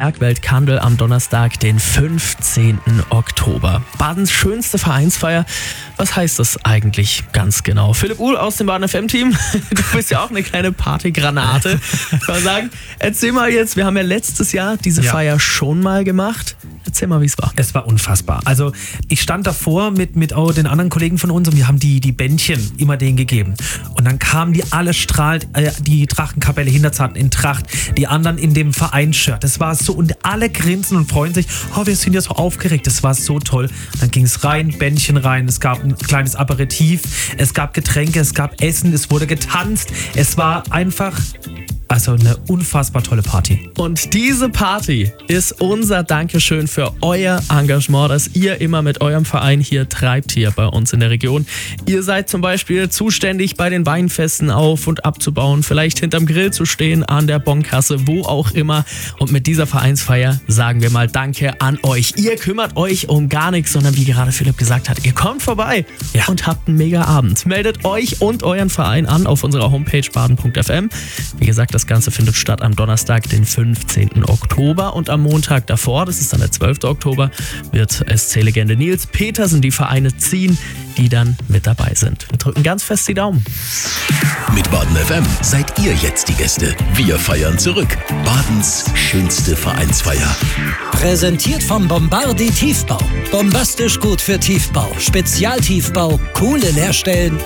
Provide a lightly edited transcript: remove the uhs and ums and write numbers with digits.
Bergwelt-Kandel am Donnerstag, den 15. Oktober. Badens schönste Vereinsfeier. Was heißt das eigentlich ganz genau? Philipp Uhl aus dem Baden FM-Team, du bist ja auch eine kleine Partygranate. Kann man sagen, erzähl mal jetzt, wir haben ja letztes Jahr diese Feier schon mal gemacht. Erzähl mal, wie es war. Es war unfassbar. Also ich stand davor mit auch den anderen Kollegen von uns und wir haben die Bändchen immer denen gegeben. Und dann kamen die alle strahlend, die Drachenkapelle Hinterzarten in Tracht, die anderen in dem Vereinsshirt. Das war so, und alle grinsen und freuen sich, oh, wir sind ja so aufgeregt, das war so toll. Dann ging es rein, Bändchen rein, es gab ein kleines Aperitif, es gab Getränke, es gab Essen, es wurde getanzt. Es war einfach... Also eine unfassbar tolle Party. Und diese Party ist unser Dankeschön für euer Engagement, das ihr immer mit eurem Verein hier treibt, hier bei uns in der Region. Ihr seid zum Beispiel zuständig, bei den Weinfesten auf- und abzubauen, vielleicht hinterm Grill zu stehen, an der Bonkasse, wo auch immer. Und mit dieser Vereinsfeier sagen wir mal Danke an euch. Ihr kümmert euch um gar nichts, sondern wie gerade Philipp gesagt hat, ihr kommt vorbei und habt einen mega Abend. Meldet euch und euren Verein an auf unserer Homepage baden.fm. Wie gesagt, das Ganze findet statt am Donnerstag, den 15. Oktober, und am Montag davor, das ist dann der 12. Oktober, wird SC-Legende Nils Petersen die Vereine ziehen, die dann mit dabei sind. Wir drücken ganz fest die Daumen. Mit Baden FM seid ihr jetzt die Gäste. Wir feiern zurück. Badens schönste Vereinsfeier. Präsentiert vom Bombardi Tiefbau. Bombastisch gut für Tiefbau. Spezialtiefbau, coole Leerstellen